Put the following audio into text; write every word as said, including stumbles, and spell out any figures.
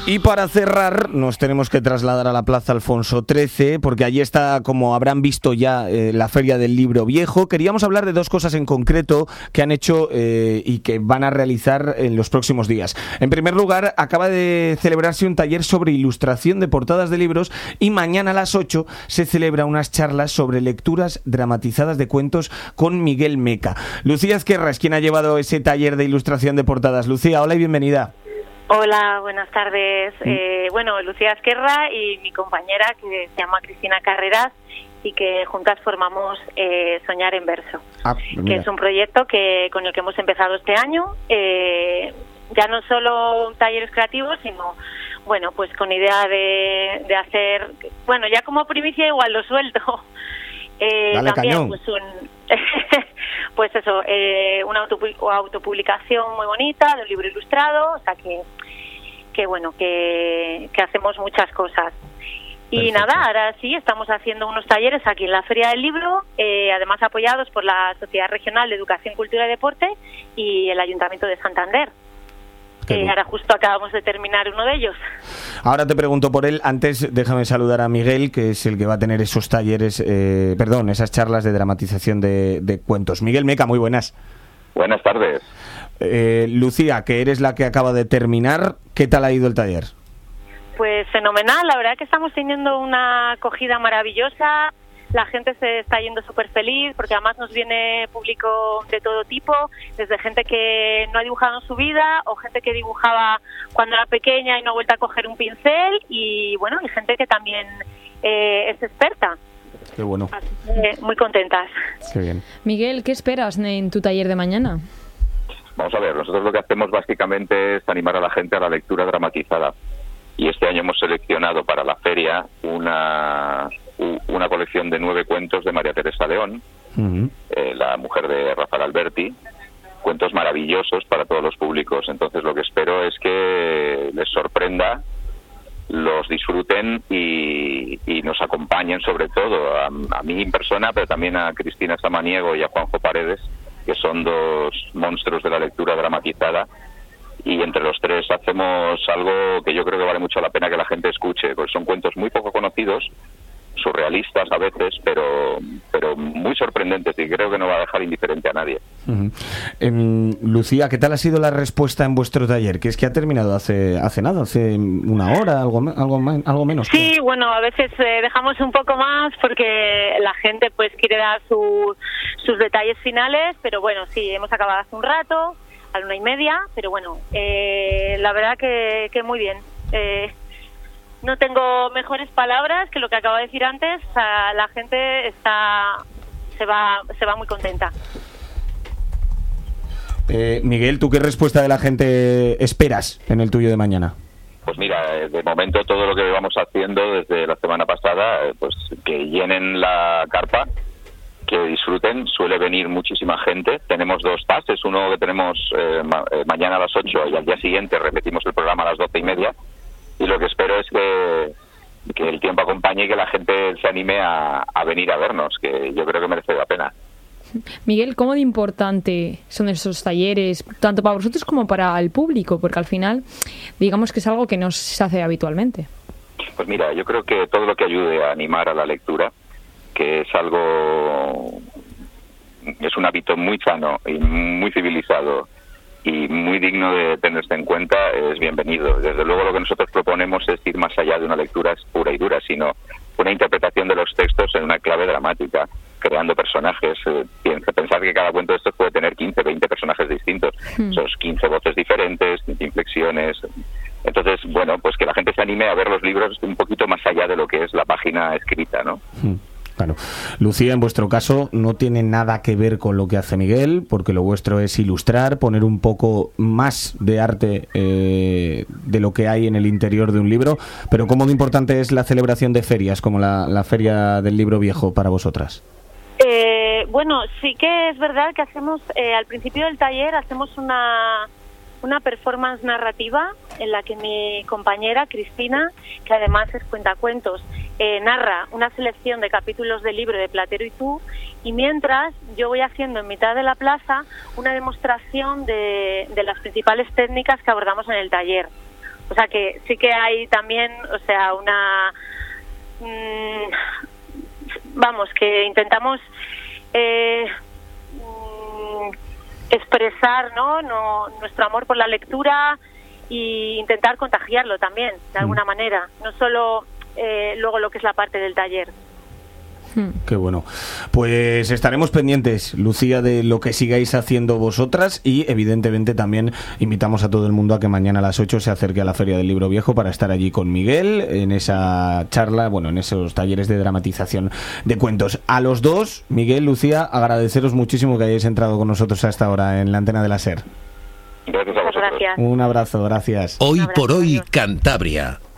Y para cerrar, nos tenemos que trasladar a la Plaza Alfonso trece, porque allí está, como habrán visto ya, eh, la Feria del Libro Viejo. Queríamos hablar de dos cosas en concreto que han hecho eh, y que van a realizar en los próximos días. En primer lugar, acaba de celebrarse un taller sobre ilustración de portadas de libros y mañana a las ocho se celebra unas charlas sobre lecturas dramatizadas de cuentos con Miguel Meca. Lucía Ezquerra es quien ha llevado ese taller de ilustración de portadas. Lucía, hola y bienvenida. Hola, buenas tardes. Eh, bueno, Lucía Ezquerra y mi compañera, que se llama Cristina Carreras, y que juntas formamos eh, Soñar en Verso, ah, que es un proyecto que con el que hemos empezado este año, eh, ya no solo talleres creativos, sino, bueno, pues con idea de, de hacer, bueno, ya como primicia igual lo suelto, eh, Dale, también cañón. pues un... Pues eso, eh, una autopublicación muy bonita de un libro ilustrado, o sea que, que bueno, que, que hacemos muchas cosas. Y Perfecto. Nada, ahora sí, estamos haciendo unos talleres aquí en la Feria del Libro, eh, además apoyados por la Sociedad Regional de Educación, Cultura y Deporte y el Ayuntamiento de Santander. Eh, ahora justo acabamos de terminar uno de ellos. Ahora te pregunto por él. Antes déjame saludar a Miguel, que es el que va a tener esos talleres, eh, perdón, esas charlas de dramatización de, de cuentos. Miguel Meca, muy buenas. Buenas tardes. Eh, Lucía, que eres la que acaba de terminar, ¿qué tal ha ido el taller? Pues fenomenal, la verdad que estamos teniendo una acogida maravillosa. La gente se está yendo súper feliz porque además nos viene público de todo tipo, desde gente que no ha dibujado en su vida o gente que dibujaba cuando era pequeña y no ha vuelto a coger un pincel y bueno, y gente que también eh, es experta. Qué bueno. Así que muy contentas. Qué bien. Miguel, ¿qué esperas en tu taller de mañana? Vamos a ver, nosotros lo que hacemos básicamente es animar a la gente a la lectura dramatizada. Y este año hemos seleccionado para la feria una... una colección de nueve cuentos de María Teresa León, uh-huh. eh, la mujer de Rafael Alberti, cuentos maravillosos para todos los públicos. Entonces lo que espero es que les sorprenda, los disfruten y, y nos acompañen sobre todo, a, a mí en persona, pero también a Cristina Samaniego y a Juanjo Paredes, que son dos monstruos de la lectura dramatizada. Y entre los tres hacemos algo que yo creo que vale mucho la pena que la gente escuche, porque son cuentos muy poco conocidos, surrealistas a veces, pero pero muy sorprendentes y creo que no va a dejar indiferente a nadie. Uh-huh. Eh, Lucía, ¿qué tal ha sido la respuesta en vuestro taller? Que es que ha terminado hace hace nada, hace una hora, algo algo, algo menos. Sí, creo. Bueno, a veces eh, dejamos un poco más porque la gente pues quiere dar su, sus detalles finales, pero bueno, sí, hemos acabado hace un rato, a la una y media, pero bueno, eh, la verdad que, que muy bien. Eh, No tengo mejores palabras que lo que acabo de decir antes. O sea, la gente está se va se va muy contenta. Eh, Miguel, ¿tú qué respuesta de la gente esperas en el tuyo de mañana? Pues mira, de momento todo lo que vamos haciendo desde la semana pasada, pues que llenen la carpa, que disfruten. Suele venir muchísima gente. Tenemos dos pases, uno que tenemos eh, ma- eh, mañana a las ocho y al día siguiente repetimos el programa a las doce y media. Y lo que espero es que, que el tiempo acompañe y que la gente se anime a, a venir a vernos, que yo creo que merece la pena. Miguel, ¿cómo de importante son esos talleres, tanto para vosotros como para el público? Porque al final, digamos que es algo que no se hace habitualmente. Pues mira, yo creo que todo lo que ayude a animar a la lectura, que es algo, es un hábito muy sano y muy civilizado, y muy digno de tenerse en cuenta, es bienvenido. Desde luego lo que nosotros proponemos es ir más allá de una lectura pura y dura, sino una interpretación de los textos en una clave dramática, creando personajes. Eh, pensar que cada cuento de estos puede tener quince, veinte personajes distintos, mm. Son quince voces diferentes, quince inflexiones. Entonces, bueno, pues que la gente se anime a ver los libros un poquito más allá de lo que es la página escrita, ¿no? Mm. Claro. Lucía, en vuestro caso no tiene nada que ver con lo que hace Miguel, porque lo vuestro es ilustrar, poner un poco más de arte eh, de lo que hay en el interior de un libro, pero ¿cómo de importante es la celebración de ferias, como la, la Feria del Libro Viejo para vosotras? Eh, bueno, sí que es verdad que hacemos, eh, al principio del taller hacemos una... una performance narrativa en la que mi compañera Cristina, que además es cuentacuentos, eh, narra una selección de capítulos del libro de Platero y tú, y mientras yo voy haciendo en mitad de la plaza una demostración de, de las principales técnicas que abordamos en el taller. O sea que sí que hay también, o sea, una... Mmm, vamos, que intentamos eh, mmm, expresar, ¿no? ¿no? Nuestro amor por la lectura e intentar contagiarlo también, de alguna mm. manera. No solo eh, luego lo que es la parte del taller. Qué bueno. Pues estaremos pendientes, Lucía, de lo que sigáis haciendo vosotras y evidentemente también invitamos a todo el mundo a que mañana a las ocho se acerque a la Feria del Libro Viejo para estar allí con Miguel en esa charla, bueno, en esos talleres de dramatización de cuentos. A los dos, Miguel, Lucía, agradeceros muchísimo que hayáis entrado con nosotros a esta hora en la antena de la SER. Gracias a vosotros. Gracias. Un abrazo, gracias. Hoy Un abrazo, por hoy, adiós. Cantabria.